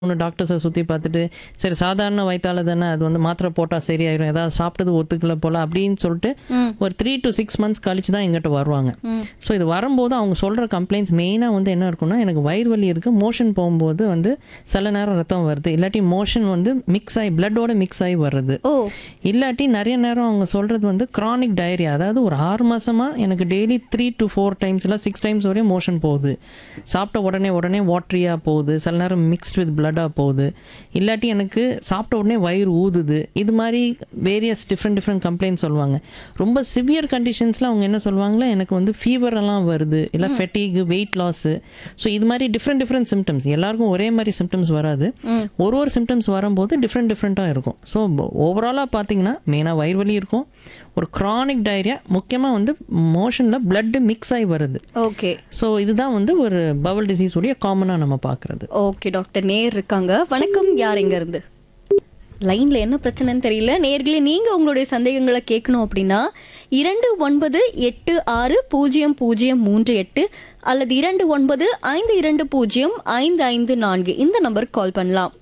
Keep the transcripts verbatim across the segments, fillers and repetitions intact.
ஒன்று டாக்டர்ஸை சுற்றி பார்த்துட்டு சரி சாதாரண வயிற்றால தானே அது வந்து மாத்திரை போட்டால் சரியாயிரும் ஏதாவது சாப்பிட்டது ஒத்துக்கல போல் அப்படின்னு சொல்லிட்டு ஒரு த்ரீ டு சிக்ஸ் மந்த்ஸ் கழிச்சு தான் எங்கிட்ட வருவாங்க. ஸோ இது வரும்போது அவங்க சொல்கிற கம்ப்ளைண்ட்ஸ் மெயினாக வந்து என்ன இருக்குன்னா எனக்கு வயிறு வலி இருக்குது, மோஷன் போகும்போது வந்து சில நேரம் ரத்தம் வருது, இல்லாட்டி மோஷன் வந்து மிக்ஸ் ஆகி பிளட்டோட மிக்ஸ் ஆகி வருது, இல்லாட்டி நிறைய நேரம் அவங்க சொல்கிறது வந்து க்ரானிக் டயரியா, அதாவது ஒரு ஆறு மாதமாக எனக்கு daily three to four times இல்லை சிக்ஸ் டைம்ஸ் வரையும் மோஷன் போகுது, சாப்பிட்ட உடனே உடனே வாட்ரியாக போகுது, சில நேரம் மிக்ஸ்ட் வித் பிளட்டாக போகுது, இல்லாட்டி எனக்கு சாப்பிட்ட உடனே வயிறு ஊதுது, இது மாதிரி வேரியஸ் டிஃப்ரெண்ட் டிஃப்ரெண்ட் கம்ப்ளைண்ட் சொல்லுவாங்க. ரொம்ப சிவியர் கண்டிஷன்ஸில் அவங்க என்ன சொல்லுவாங்களா எனக்கு வந்து ஃபீவர் எல்லாம் வருது, இல்லை ஃபெட்டிகு, வெயிட் லாஸு, ஸோ இது மாதிரி டிஃப்ரெண்ட் டிஃப்ரெண்ட் சிம்டம்ஸ், எல்லாருக்கும் ஒரே மாதிரி சிம்டம்ஸ் வராது, ஒரு ஒரு சிம்டம்ஸ் வரும்போது டிஃப்ரெண்ட் டிஃப்ரெண்ட்டாக இருக்கும். ஸோ ஓவராலாக பார்த்தீங்கன்னா மெயினாக வயிறு வலி இருக்கும், ஒரு க்ரானிக் டயரியா, முக்கியமாக வந்து மோஷனில் பிளட் மிக்ஸ் ஆகி வருது. ஓகே, ஸோ இதுதான் வந்து ஒரு பவல் டிசீஸ் உடைய காமனாக நம்ம பார்க்குறது. ஓகே டாக்டர், நேர் இருக்காங்க. வணக்கம், யார் எங்க இருந்து? லைன்ல என்ன பிரச்சனைன்னு தெரியல. நேர்களே, நீங்க உங்களுடைய சந்தேகங்களை கேட்கணும் அப்படின்னா இரண்டு ஒன்பது எட்டு ஆறு பூஜ்ஜியம் பூஜ்ஜியம் மூன்று எட்டு அல்லது இரண்டு ஒன்பது ஐந்து இரண்டு பூஜ்ஜியம் ஐந்து ஐந்து நான்கு இந்த நம்பருக்கு கால் பண்ணலாம்.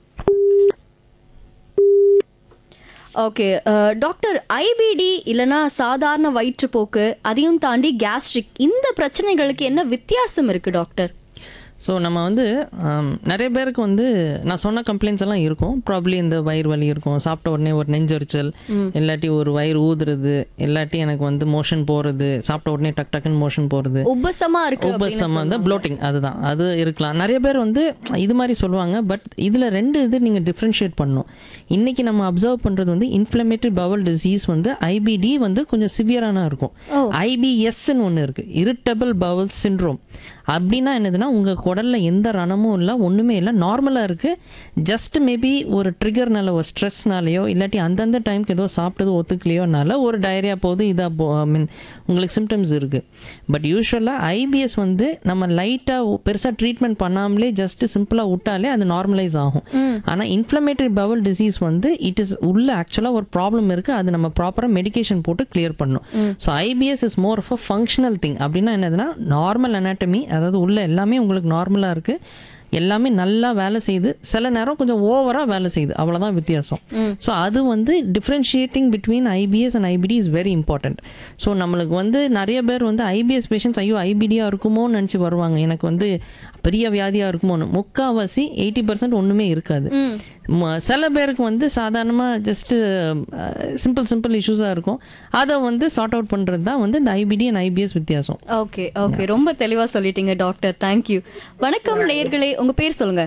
ஓகே டாக்டர், ஐபிடி இல்லைனா சாதாரண வயிற்றுப்போக்கு, அதையும் தாண்டி கேஸ்ட்ரிக், இந்த பிரச்சனைகளுக்கு என்ன வித்தியாசம் இருக்கு டாக்டர்? ஸோ நம்ம வந்து நிறைய பேருக்கு வந்து நான் சொன்ன கம்ப்ளைண்ட்ஸ் எல்லாம் இருக்கும். ப்ராப்ளி இந்த வயிறு வலி இருக்கும், சாப்பிட்ட உடனே ஒரு நெஞ்சரிச்சல், இல்லாட்டி ஒரு வயிறு ஊதுறது, இல்லாட்டி எனக்கு வந்து மோஷன் போகிறது, சாப்பிட்ட உடனே டக் டக்குன்னு மோஷன் போகிறது, உபசமா இருக்கு, உபசம் வந்து ப்ளோட்டிங், அதுதான் அது இருக்கலாம். நிறைய பேர் வந்து இது மாதிரி சொல்லுவாங்க. பட் இதில் ரெண்டு இது நீங்கள் டிஃப்ரென்ஷியேட் பண்ணணும். இன்றைக்கி நம்ம அப்சர்வ் பண்ணுறது வந்து இன்ஃப்ளமேட்டரி பவல் டிசீஸ் வந்து ஐபிடி வந்து கொஞ்சம் சிவியரான இருக்கும். ஐபிஎஸ்ன்னு ஒன்று இருக்குது, இரிட்டபிள் பவல் சிண்ட்ரோம். அப்படின்னா என்னதுன்னா உங்கள் குடலில் எந்த ரணமும் இல்லை, ஒன்றுமே இல்லை, நார்மலாக இருக்குது. ஜஸ்ட் மேபி ஒரு ட்ரிகர்னால, ஒரு ஸ்ட்ரெஸ்னாலேயோ இல்லாட்டி அந்தந்த டைமுக்கு ஏதோ சாப்பிட்டது ஒத்துக்கலையோனால ஒரு டயரியா போகுது, இதாக போ ஐ மீன் உங்களுக்கு சிம்டம்ஸ் இருக்குது. பட் யூஸ்வலாக ஐபிஎஸ் வந்து நம்ம லைட்டாக பெருசாக ட்ரீட்மெண்ட் பண்ணாமலே ஜஸ்ட் சிம்பிளாக விட்டாலே அது நார்மலைஸ் ஆகும். ஆனால் இன்ஃப்ளமேட்டரி பவல் டிசீஸ் வந்து இட் இஸ் உள்ள ஆக்சுவலாக ஒரு ப்ராப்ளம் இருக்குது, அது நம்ம ப்ராப்பராக மெடிகேஷன் போட்டு கிளியர் பண்ணணும். So IPS is more of a functional thing. அப்படின்னா என்னதுன்னா நார்மல் அனாட்டமி, அதாவது உள்ள எல்லாமே உங்களுக்கு நார்மலாக இருக்குது, எல்லாமே நல்லா வேலை செய்யுது, சில நேரம் கொஞ்சம் ஓவராக வேலை செய்யுது, அவ்வளோதான் வித்தியாசம். ஸோ அது வந்து differentiating between IPS and IPT is very important. So நம்மளுக்கு வந்து நிறைய பேர் வந்து ஐபிஎஸ் பேஷண்ட்ஸ் ஐயோ ஐபிடியாக இருக்குமோன்னு நினச்சி வருவாங்க, எனக்கு வந்து பெரிய வியாதியாக இருக்குமோன்னு. முக்கால்வாசி எயிட்டி பர்சன்ட் ஒன்றுமே இருக்காது. சில பேருக்கு வந்து சாதாரணமாக ஜஸ்ட்டு சிம்பிள் சிம்பிள் இஷ்யூஸாக இருக்கும், அதை வந்து சார்ட் அவுட் பண்ணுறது தான் வந்து இந்த ஐபிடி அண்ட் ஐபிஎஸ் வித்தியாசம். ஓகே ஓகே, ரொம்ப தெளிவாக சொல்லிட்டீங்க டாக்டர், தேங்க்யூ. வணக்கம் நேயர்களே, உங்க பேர் சொல்லுங்க.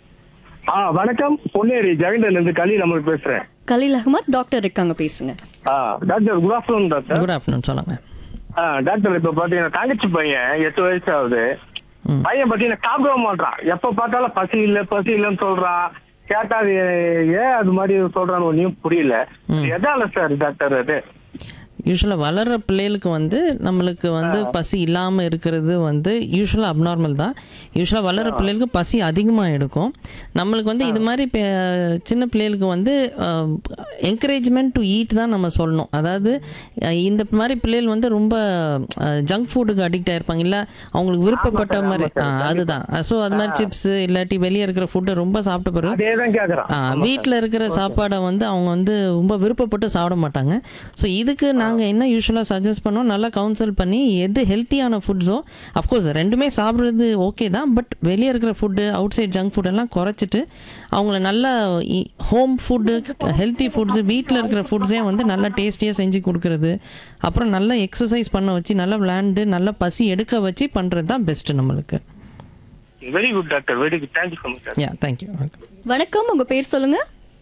ஆ வணக்கம், பொன்னேரி ஜெகண்டன்ல இருந்து கலீல் அமர் பேசுறேன். கலீல் அகமத் டாக்டர் இருக்காங்க, பேசுங்க. ஆ doctor, good afternoon doctor. Good afternoon, சொல்லுங்க. ஆ டாக்டர், இப்போ பாத்தீங்கன்னா தங்கச்சி பையன் எட்டு வயசு ஆகுது. பையன் பாத்தீங்கன்னா சாப்பிடவே மாட்டான், எப்ப பார்த்தாலும் பசி இல்ல பசி இல்லைன்னு சொல்றான். கேட்டா அது ஏன் அது மாதிரி சொல்றான்னு ஒன்னும் புரியல. எதால சார் டாக்டர் அது? யூஸ்வலாக வளர்கிற பிள்ளைகளுக்கு வந்து நம்மளுக்கு வந்து பசி இல்லாமல் இருக்கிறது வந்து யூஸ்வலாக அப்நார்மல் தான். யூஸ்வலாக வளர்கிற பிள்ளைகளுக்கு பசி அதிகமாக எடுக்கும். நம்மளுக்கு வந்து இது மாதிரி சின்ன பிள்ளைகளுக்கு வந்து என்கரேஜ்மெண்ட் டு ஈட் தான் நம்ம சொல்லணும். அதாவது இந்த மாதிரி பிள்ளைகள் வந்து ரொம்ப ஜங்க் ஃபுட்டுக்கு அடிக்ட் ஆகிருப்பாங்க, இல்லை அவங்களுக்கு விருப்பப்பட்ட மாதிரி அதுதான். ஸோ அது மாதிரி சிப்ஸு இல்லாட்டி வெளியே இருக்கிற ஃபுட்டை ரொம்ப சாப்பிட்ட பிறகு வீட்டில் இருக்கிற சாப்பாடை வந்து அவங்க வந்து ரொம்ப விருப்பப்பட்டு சாப்பிட மாட்டாங்க. ஸோ இதுக்கு நாங்கள் என்ன யூஸ்வலாக சஜஸ்ட் பண்ணோம், நல்லா கவுன்சில் பண்ணி எது ஹெல்த்தியான ஃபுட்ஸோ, அஃப்கோர்ஸ் ரெண்டுமே சாப்பிட்றது ஓகே தான், பட் வெளியே இருக்கிற food, out side junk food எல்லாம் குறைச்சிட்டு அவங்கள நல்லா ஹோம் ஃபுட்டு, ஹெல்த்தி ஃபுட்ஸு, வீட்டில் இருக்கிற ஃபுட்ஸே வந்து நல்லா டேஸ்டியாக செஞ்சு கொடுக்குறது, அப்புறம் நல்லா எக்ஸசைஸ் பண்ண வச்சு நல்லா விளையாண்டு நல்லா பசி எடுக்க வச்சு பண்ணுறது தான் பெஸ்ட்டு நம்மளுக்கு. Very good doctor, very good, thank you so much. Yeah thank you. வணக்கம், உங்க பேர் சொல்லுங்க.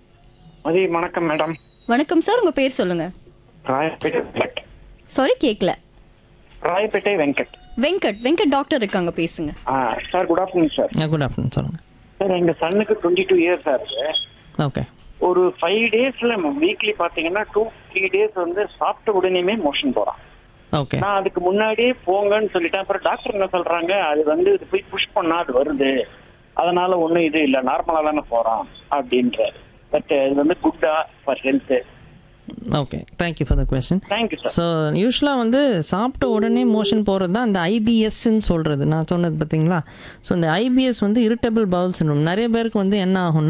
மதி வணக்கம் மேடம். வணக்கம் சார், உங்க பேர் சொல்லுங்க. ராயப்பேட்டை வெங்கட். சாரி கேட்கல. ராயப்பேட்டை வெங்கட். வெங்கட் வெங்கட் டாக்டர் இருக்காங்க, பேசுங்க. Sir good afternoon sir. Good afternoon, சொல்லுங்க சார். எங்க சன்னுக்கு டுவெண்ட்டி டூ இயர்ஸ் ஆகுது. ஓகே. ஒரு ஃபைவ் டேஸ்ல வீக்லி பாத்தீங்கன்னா டூ த்ரீ டேஸ் வந்து சாப்பிட்ட உடனேயுமே மோஷன் போறான். ஓகே. நான் அதுக்கு முன்னாடியே போங்கன்னு சொல்லிட்டேன். அப்புறம் டாக்டர் என்ன சொல்றாங்க, அது வந்து இது போய் புஷ் பண்ணா அது வருது, அதனால ஒன்றும் இது இல்லை, நார்மலா தானே போறான் அப்படின்றாரு. பட் இது வந்து குட்டா for health? Okay, thank you for the question. Thank you sir. So யூஸ்வலாக வந்து சாப்பிட்ட உடனே மோஷன் போகிறது தான் அந்த ஐபிஎஸ்ன்னு சொல்கிறது, நான் சொன்னது பார்த்தீங்களா. ஸோ இந்த ஐபிஎஸ் வந்து இரிட்டபிள் பவுல் சிண்ட்ரோம். நிறைய பேருக்கு வந்து என்ன ஆகும்னா